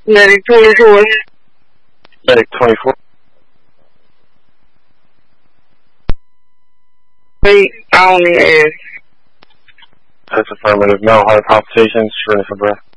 Medic 24. Medic 24. Wait, I only asked. That's affirmative. No heart palpitations, shortness of breath.